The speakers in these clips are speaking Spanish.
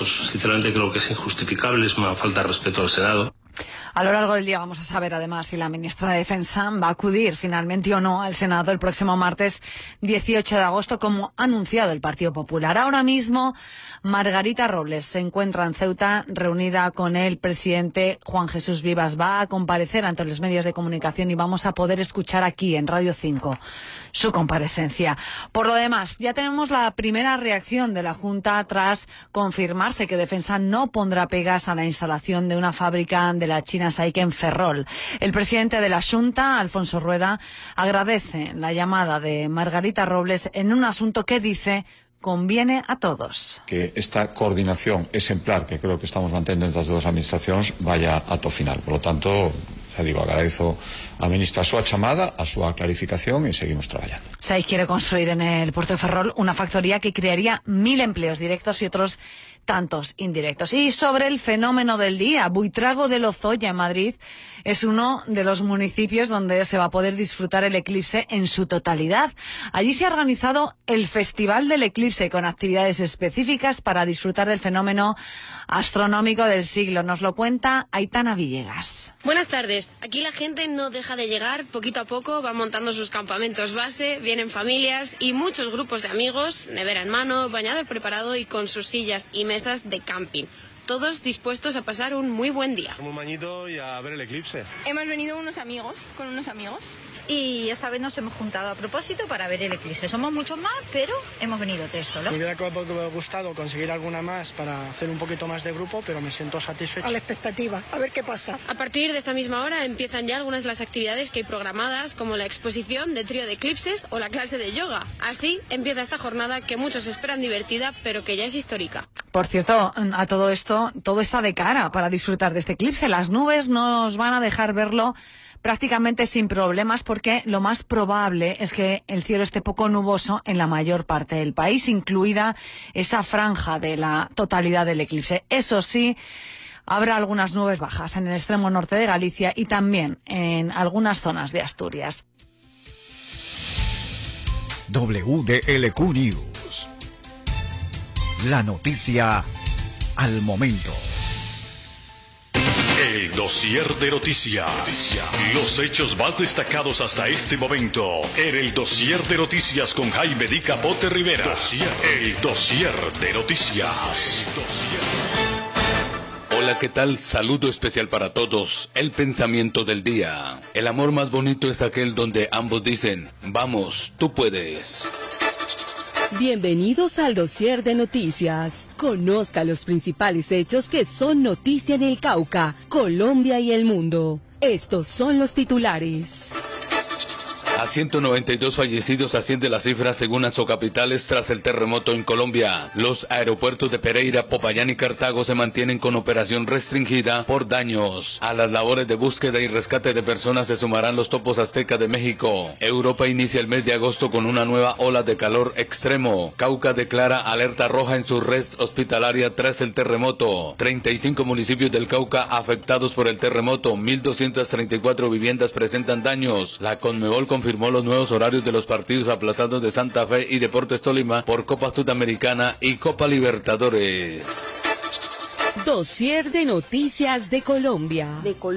pues sinceramente creo que es injustificable, es una falta de respeto al Senado. A lo largo del día vamos a saber además si la ministra de Defensa va a acudir finalmente o no al Senado el próximo martes 18 de agosto, como ha anunciado el Partido Popular. Ahora mismo, Margarita Robles se encuentra en Ceuta reunida con el presidente Juan Jesús Vivas. Va a comparecer ante los medios de comunicación y vamos a poder escuchar aquí en Radio 5 su comparecencia. Por lo demás, ya tenemos la primera reacción de la Junta tras confirmarse que Defensa no pondrá pegas a la instalación de una fábrica de la China Saike en Ferrol. El presidente de la Junta, Alfonso Rueda, agradece la llamada de Margarita Robles en un asunto que dice conviene a todos. Que esta coordinación exemplar que creo que estamos mantendo entre as dúas administracións vaya ata o final. Por lo tanto, xa digo, agradezo a ministra a súa chamada, a súa clarificación e seguimos traballando. SAIC quiere construir en el puerto de Ferrol una factoría que crearía 1000 empleos directos y otros tantos indirectos. Y sobre el fenómeno del día, Buitrago de Lozoya en Madrid es uno de los municipios donde se va a poder disfrutar el eclipse en su totalidad. Allí se ha organizado el Festival del Eclipse con actividades específicas para disfrutar del fenómeno astronómico del siglo. Nos lo cuenta Aitana Villegas. Buenas tardes. Aquí la gente no deja de llegar, poquito a poco van montando sus campamentos base, vienen familias y muchos grupos de amigos, nevera en mano, bañador preparado y con sus sillas y mesas de camping. Todos dispuestos a pasar un muy buen día. Un bañito y a ver el eclipse. Hemos venido con unos amigos. Y esa vez nos hemos juntado a propósito para ver el eclipse. Somos muchos más, pero hemos venido 3 solo. Me hubiera gustado conseguir alguna más para hacer un poquito más de grupo, pero me siento satisfecho. A la expectativa, a ver qué pasa. A partir de esta misma hora empiezan ya algunas de las actividades que hay programadas, como la exposición de trío de eclipses o la clase de yoga. Así empieza esta jornada que muchos esperan divertida, pero que ya es histórica. Por cierto, a todo esto, todo está de cara para disfrutar de este eclipse. Las nubes nos van a dejar verlo prácticamente sin problemas, porque lo más probable es que el cielo esté poco nuboso en la mayor parte del país, incluida esa franja de la totalidad del eclipse. Eso sí, habrá algunas nubes bajas en el extremo norte de Galicia y también en algunas zonas de Asturias. WDLQ News. La noticia al momento. El dossier de noticias. Los hechos más destacados hasta este momento en el dossier de noticias con Jaime Di Capote Rivera. El dossier de noticias. Hola, ¿qué tal? Saludo especial para todos. El pensamiento del día. El amor más bonito es aquel donde ambos dicen, vamos, tú puedes. Bienvenidos al dossier de noticias. Conozca los principales hechos que son noticia en el Cauca, Colombia y el mundo. Estos son los titulares. A 192 fallecidos asciende la cifra según Azocapitales tras el terremoto en Colombia. Los aeropuertos de Pereira, Popayán y Cartago se mantienen con operación restringida por daños. A las labores de búsqueda y rescate de personas se sumarán los topos aztecas de México. Europa inicia el mes de agosto con una nueva ola de calor extremo. Cauca declara alerta roja en su red hospitalaria tras el terremoto. 35 municipios del Cauca afectados por el terremoto. 1.234 viviendas presentan daños. La Conmebol confirmó los nuevos horarios de los partidos aplazados de Santa Fe y Deportes Tolima por Copa Sudamericana y Copa Libertadores. Dossier de noticias de Colombia.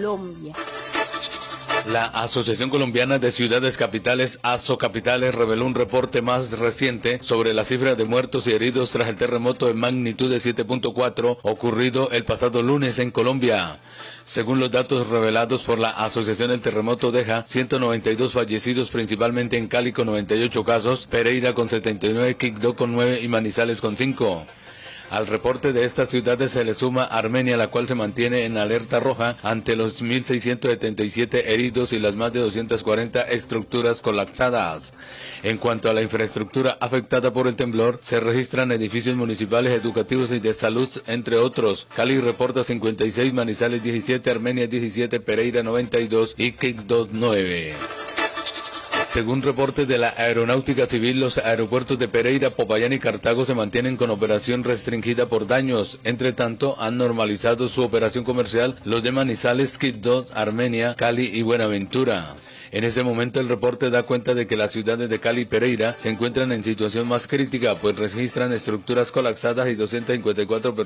La Asociación Colombiana de Ciudades Capitales, Azocapitales, reveló un reporte más reciente sobre la cifra de muertos y heridos tras el terremoto de magnitud de 7.4 ocurrido el pasado lunes en Colombia. Según los datos revelados por la Asociación, el terremoto deja 192 fallecidos, principalmente en Cali con 98 casos, Pereira con 79, Quibdó con 9 y Manizales con 5. Al reporte de estas ciudades se le suma Armenia, la cual se mantiene en alerta roja ante los 1.677 heridos y las más de 240 estructuras colapsadas. En cuanto a la infraestructura afectada por el temblor, se registran edificios municipales, educativos y de salud, entre otros. Cali reporta 56, Manizales 17, Armenia 17, Pereira 92 y Quibdó 9. Según reportes de la Aeronáutica Civil, los aeropuertos de Pereira, Popayán y Cartago se mantienen con operación restringida por daños. Entre tanto, han normalizado su operación comercial los de Manizales, Quibdó, Armenia, Cali y Buenaventura. En ese momento el reporte da cuenta de que las ciudades de Cali y Pereira se encuentran en situación más crítica, pues registran estructuras colapsadas y 254 personas